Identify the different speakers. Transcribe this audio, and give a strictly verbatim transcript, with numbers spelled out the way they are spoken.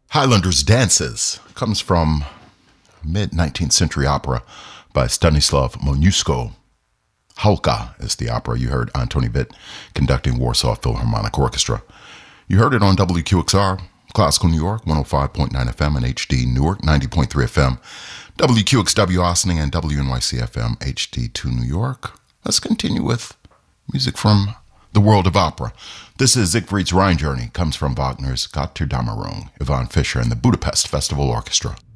Speaker 1: Highlanders Dances comes from mid-nineteenth century opera by Stanislav Moniuszko. Halka is the opera. You heard Antoni Witt conducting Warsaw Philharmonic Orchestra. You heard it on W Q X R, Classical New York, one oh five point nine F M, and H D Newark, ninety point three F M, W Q X W Ossining, and W N Y C F M, H D two New York. Let's continue with music from the world of opera. This is Siegfried's Rhine Journey, comes from Wagner's Götterdämmerung, Ivan Fischer and the Budapest Festival Orchestra.